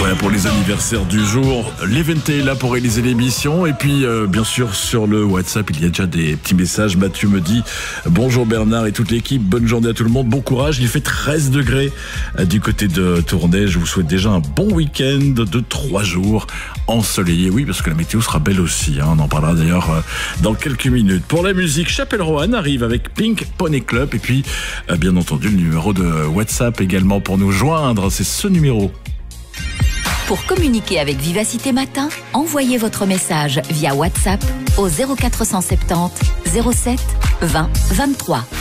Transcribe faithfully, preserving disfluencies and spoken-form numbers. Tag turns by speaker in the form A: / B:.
A: Voilà pour les anniversaires du jour. L'Event est là pour réaliser l'émission. Et puis, euh, bien sûr, sur le WhatsApp, il y a déjà des petits messages. Mathieu me dit « Bonjour Bernard et toute l'équipe. Bonne journée à tout le monde. Bon courage. Il fait treize degrés euh, du côté de Tournai. Je vous souhaite déjà un bon week-end de trois jours ensoleillés. Oui, parce que la météo sera belle aussi. Hein. On en parlera d'ailleurs euh, dans quelques minutes. Pour la musique, Chapelle Roanne arrive avec Pink Pony Club. Et puis, euh, bien entendu, le numéro de WhatsApp également pour nous joindre. C'est ce numéro.
B: Pour communiquer avec Vivacité Matin, envoyez votre message via WhatsApp au zéro quatre cent soixante-dix zéro sept vingt vingt-trois.